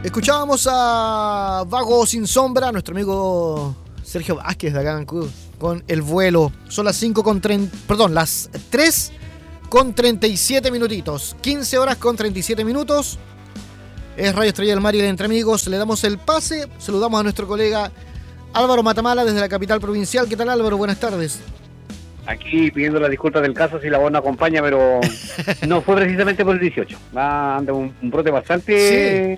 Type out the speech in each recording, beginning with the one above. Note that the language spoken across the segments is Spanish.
Escuchábamos a Vago Sin Sombra, nuestro amigo Sergio Vázquez de acá en Ancud, con El Vuelo. Son las 3 con 37 minutitos. 15 horas con 37 minutos. Es Radio Estrella del Mar y de Entre Amigos. Le damos el pase. Saludamos a nuestro colega Álvaro Matamala desde la capital provincial. ¿Qué tal, Álvaro? Buenas tardes. Aquí pidiendo las disculpas del caso si la voz no acompaña, pero no fue precisamente por el 18. Anda un brote bastante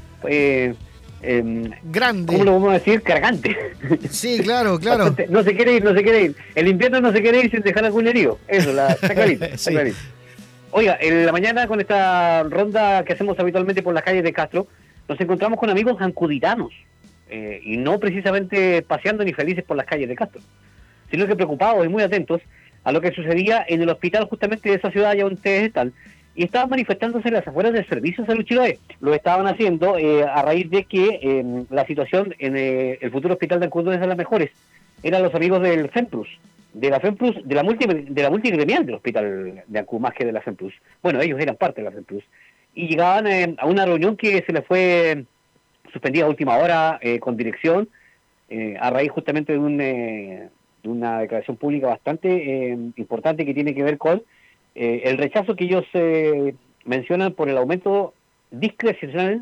grande. ¿Cómo lo vamos a decir? Cargante. Sí, claro. Bastante, no se quiere ir. El invierno no se quiere ir sin dejar algún herido. Eso, está clarito. Sí. Clarito. Oiga, en la mañana con esta ronda que hacemos habitualmente por las calles de Castro, nos encontramos con amigos ancuditanos. Y no precisamente paseando ni felices por las calles de Castro, sino que preocupados y muy atentos a lo que sucedía en el hospital justamente de esa ciudad allá donde ustedes están, y estaban manifestándose en las afueras del Servicio de Salud Chiloé. Lo estaban haciendo a raíz de que la situación en el futuro hospital de Ancud no es de las mejores. Eran los amigos del FEMPRUS, de la multigremial del hospital de Ancud, más que de la FEMPRUS. Bueno, ellos eran parte de la FEMPRUS. Y llegaban a una reunión que se les fue suspendida a última hora con dirección, a raíz justamente de una declaración pública bastante importante que tiene que ver con el rechazo que ellos mencionan por el aumento discrecional,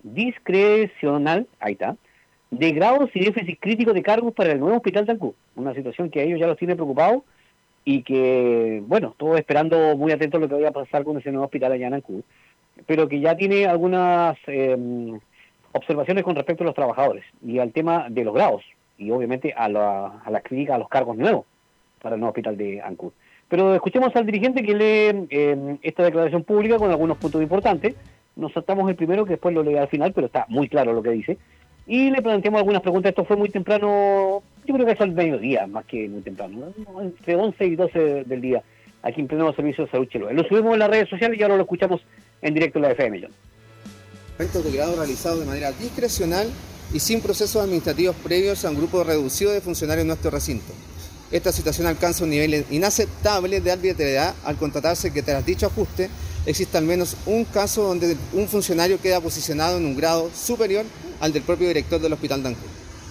ahí está, de grados y déficit crítico de cargos para el nuevo hospital de Ancud. Una situación que a ellos ya los tiene preocupados y que, bueno, todos esperando muy atentos a lo que vaya a pasar con ese nuevo hospital allá en Ancud, pero que ya tiene algunas observaciones con respecto a los trabajadores y al tema de los grados y obviamente a la crítica a los cargos nuevos para el nuevo hospital de Ancud. Pero escuchemos al dirigente que lee esta declaración pública con algunos puntos importantes. Nos saltamos el primero, que después lo lee al final, pero está muy claro lo que dice. Y le planteamos algunas preguntas. Esto fue muy temprano, yo creo que es al mediodía, más que muy temprano, ¿no? Entre 11 y 12 del día, aquí en pleno Servicio de Salud Chiloé. Lo subimos en las redes sociales y ahora lo escuchamos en directo en la FM, John. Efectos de grado realizados de manera discrecional y sin procesos administrativos previos a un grupo reducido de funcionarios en nuestro recinto. Esta situación alcanza un nivel inaceptable de arbitrariedad al constatarse que tras dicho ajuste existe al menos un caso donde un funcionario queda posicionado en un grado superior al del propio director del Hospital de Ancud.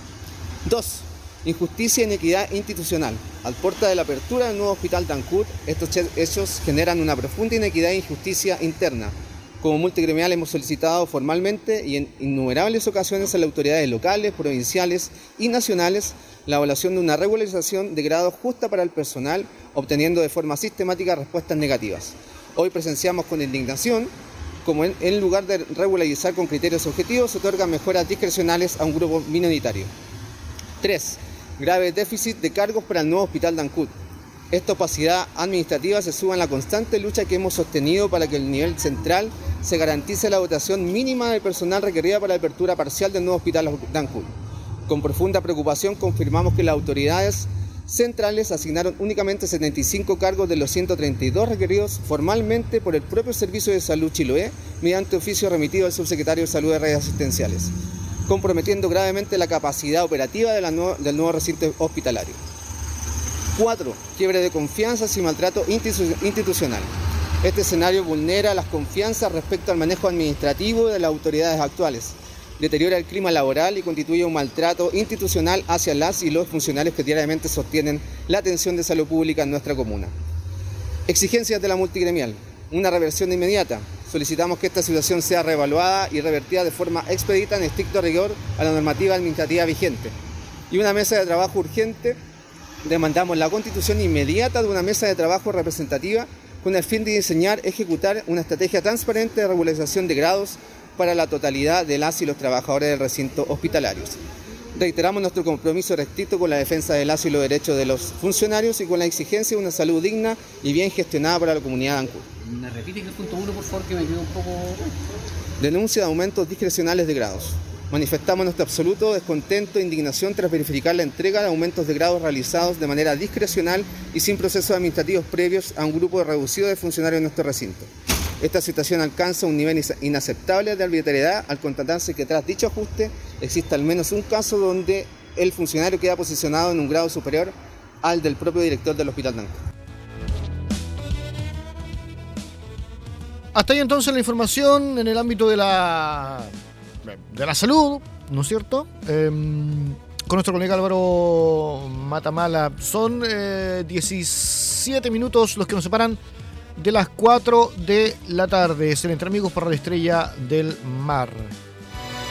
2. Injusticia e inequidad institucional. Al porta de la apertura del nuevo Hospital de Ancud, estos hechos generan una profunda inequidad e injusticia interna. Como multigremial hemos solicitado formalmente y en innumerables ocasiones a las autoridades locales, provinciales y nacionales la evaluación de una regularización de grado justa para el personal, obteniendo de forma sistemática respuestas negativas. Hoy presenciamos con indignación como en lugar de regularizar con criterios objetivos, se otorgan mejoras discrecionales a un grupo minoritario. 3. Grave déficit de cargos para el nuevo Hospital de Ancud. Esta opacidad administrativa se suma a la constante lucha que hemos sostenido para que el nivel central se garantice la dotación mínima del personal requerida para la apertura parcial del nuevo Hospital de Ancud. Con profunda preocupación confirmamos que las autoridades centrales asignaron únicamente 75 cargos de los 132 requeridos formalmente por el propio Servicio de Salud Chiloé mediante oficio remitido al subsecretario de Salud de Redes Asistenciales, comprometiendo gravemente la capacidad operativa del nuevo recinto hospitalario. 4. Quiebre de confianzas y maltrato institucional. Este escenario vulnera las confianzas respecto al manejo administrativo de las autoridades actuales, deteriora el clima laboral y constituye un maltrato institucional hacia las y los funcionarios que diariamente sostienen la atención de salud pública en nuestra comuna. Exigencias de la multigremial. Una reversión inmediata. Solicitamos que esta situación sea reevaluada y revertida de forma expedita en estricto rigor a la normativa administrativa vigente. Y una mesa de trabajo urgente. Demandamos la constitución inmediata de una mesa de trabajo representativa con el fin de diseñar, ejecutar una estrategia transparente de regularización de grados para la totalidad de las y los trabajadores del recinto hospitalarios. Reiteramos nuestro compromiso restricto con la defensa de las y los derechos de los funcionarios y con la exigencia de una salud digna y bien gestionada para la comunidad de Ancud. ¿Me repiten el punto 1, por favor, que me quedó un poco...? Denuncia de aumentos discrecionales de grados. Manifestamos nuestro absoluto descontento e indignación tras verificar la entrega de aumentos de grados realizados de manera discrecional y sin procesos administrativos previos a un grupo reducido de funcionarios en nuestro recinto. Esta situación alcanza un nivel inaceptable de arbitrariedad al constatarse que tras dicho ajuste existe al menos un caso donde el funcionario queda posicionado en un grado superior al del propio director del Hospital de Ancud. Hasta ahí entonces la información en el ámbito de la de la salud, ¿no es cierto? Con nuestro colega Álvaro Matamala. Son 17 minutos los que nos separan de las 4 de la tarde. Es el Entre Amigos por Radio Estrella del Mar.